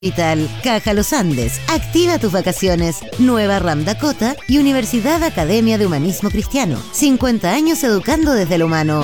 Vital, Caja Los Andes, Activa tus vacaciones, Nueva Ram Dakota y Universidad Academia de Humanismo Cristiano. 50 años educando desde lo humano.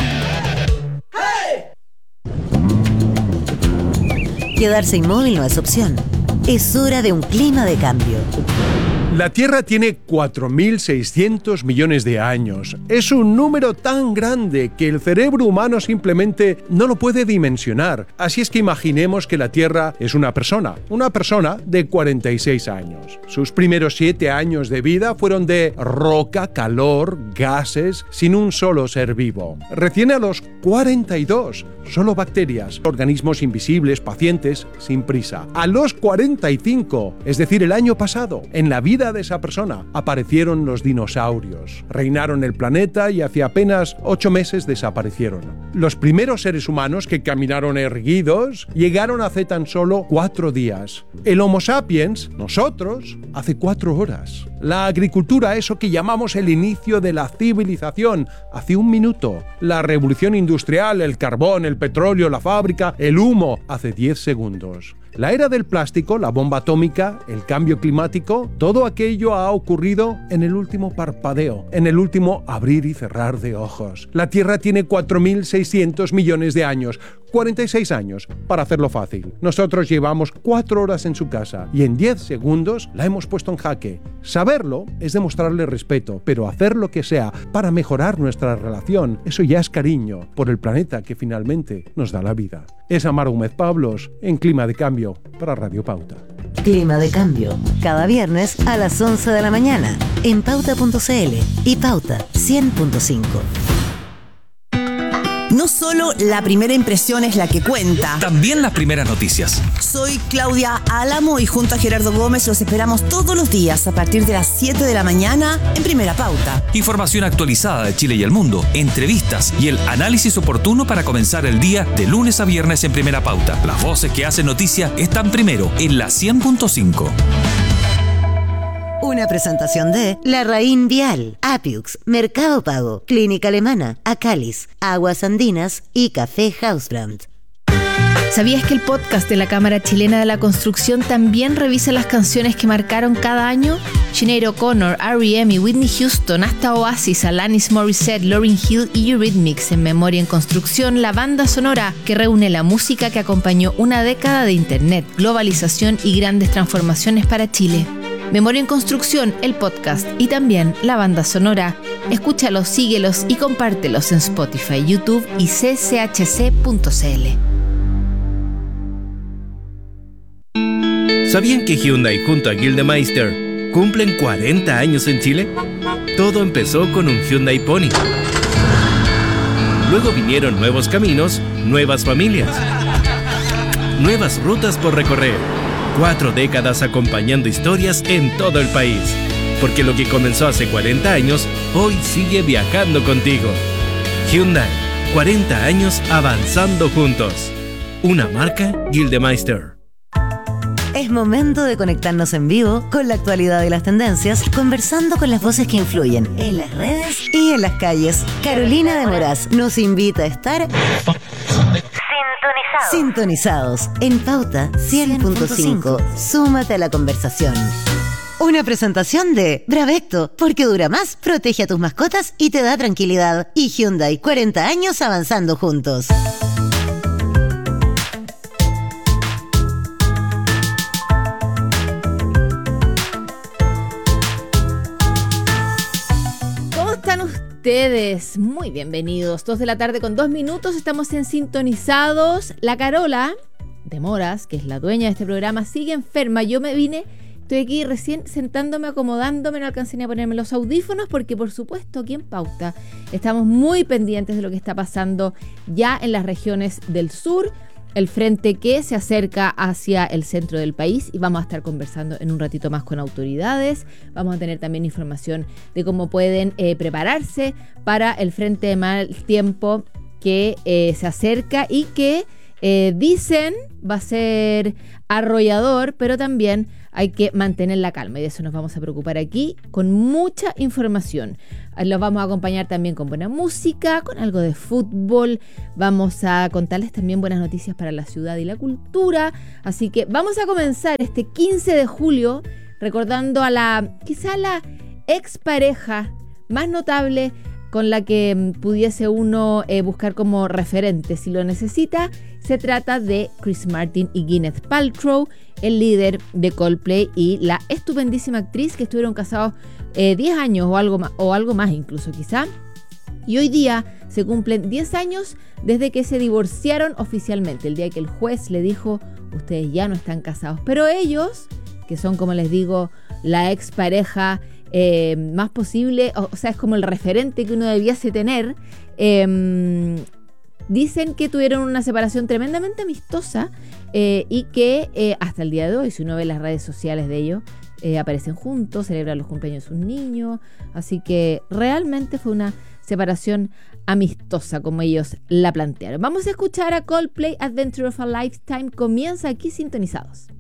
Quedarse inmóvil no es opción. Es hora de un clima de cambio. La Tierra tiene 4.600 millones de años. Es un número tan grande que el cerebro humano simplemente no lo puede dimensionar. Así es que imaginemos que la Tierra es una persona de 46 años. Sus primeros 7 años de vida fueron de roca, calor, gases, sin un solo ser vivo. Recién a los 42, solo bacterias, organismos invisibles, pacientes, sin prisa. A los 45, es decir, el año pasado, en la vida de esa persona, aparecieron los dinosaurios. Reinaron el planeta y hace apenas 8 meses desaparecieron. Los primeros seres humanos que caminaron erguidos llegaron hace tan solo 4 días. El Homo sapiens, nosotros, hace 4 horas. La agricultura, eso que llamamos el inicio de la civilización, hace 1 minuto. La revolución industrial, el carbón, el petróleo, la fábrica, el humo, hace 10 segundos. La era del plástico, la bomba atómica, el cambio climático, todo aquello ha ocurrido en el último parpadeo, en el último abrir y cerrar de ojos. La Tierra tiene 4.600 millones de años, 46 años, para hacerlo fácil. Nosotros llevamos 4 horas en su casa y en 10 segundos la hemos puesto en jaque. Saberlo es demostrarle respeto, pero hacer lo que sea para mejorar nuestra relación, eso ya es cariño por el planeta que finalmente nos da la vida. Es Amaro Gómez Pablos en Clima de Cambio para Radio Pauta. Clima de Cambio, cada viernes a las 11 de la mañana en pauta.cl y Pauta 100.5. No solo la primera impresión es la que cuenta. También las primeras noticias. Soy Claudia Álamo y junto a Gerardo Gómez los esperamos todos los días a partir de las 7 de la mañana en Primera Pauta. Información actualizada de Chile y el mundo, entrevistas y el análisis oportuno para comenzar el día de lunes a viernes en Primera Pauta. Las voces que hacen noticia están primero en la 100.5. Una presentación de Larraín Vial, Apiux, Mercado Pago, Clínica Alemana, Acalis, Aguas Andinas y Café Hausbrand. ¿Sabías que el podcast de la Cámara Chilena de la Construcción también revisa las canciones que marcaron cada año? Sinead O'Connor, R.E.M. y Whitney Houston, hasta Oasis, Alanis Morissette, Lauryn Hill y Eurythmics. En Memoria en Construcción, la banda sonora que reúne la música que acompañó una década de internet, globalización y grandes transformaciones para Chile. Memoria en Construcción, el podcast y también la banda sonora. Escúchalos, síguelos y compártelos en Spotify, YouTube y cchc.cl. ¿Sabían que Hyundai junto a Gildemeister cumplen 40 años en Chile? Todo empezó con un Hyundai Pony. Luego vinieron nuevos caminos, nuevas familias, nuevas rutas por recorrer. 4 décadas acompañando historias en todo el país. Porque lo que comenzó hace 40 años, hoy sigue viajando contigo. Hyundai, 40 años avanzando juntos. Una marca Gildemeister. Es momento de conectarnos en vivo con la actualidad y las tendencias, conversando con las voces que influyen en las redes y en las calles. Carolina de Moraz nos invita a estar sintonizados en Pauta 100.5. Súmate a la conversación. Una presentación de Bravecto, porque dura más, protege a tus mascotas y te da tranquilidad. Y Hyundai, 40 años avanzando juntos. ¿Cómo están ustedes? Muy bienvenidos. 2 de la tarde con 2 minutos. Estamos en Sintonizados. La Carola de Moraz, que es la dueña de este programa, sigue enferma. Yo me vine, estoy aquí recién sentándome, acomodándome, no alcancé ni a ponerme los audífonos porque, por supuesto, aquí en Pauta estamos muy pendientes de lo que está pasando ya en las regiones del sur, el frente que se acerca hacia el centro del país, y vamos a estar conversando en un ratito más con autoridades. Vamos a tener también información de cómo pueden prepararse para el frente de mal tiempo que se acerca y que dicen va a ser arrollador, pero también hay que mantener la calma y de eso nos vamos a preocupar aquí con mucha información. Los vamos a acompañar también con buena música, con algo de fútbol. Vamos a contarles también buenas noticias para la ciudad y la cultura. Así que vamos a comenzar este 15 de julio recordando a quizá la expareja más notable con la que pudiese uno buscar como referente si lo necesita. Se trata de Chris Martin y Gwyneth Paltrow, el líder de Coldplay y la estupendísima actriz que estuvieron casados 10 años o algo más incluso quizá. Y hoy día se cumplen 10 años desde que se divorciaron oficialmente, el día que el juez le dijo, ustedes ya no están casados. Pero ellos, que son como les digo, la expareja más posible, o sea, es como el referente que uno debiese tener, dicen que tuvieron una separación tremendamente amistosa y que hasta el día de hoy, si uno ve las redes sociales de ellos, aparecen juntos, celebran los cumpleaños de sus niños, así que realmente fue una separación amistosa como ellos la plantearon. Vamos a escuchar a Coldplay, Adventure of a Lifetime, comienza aquí Sintonizados.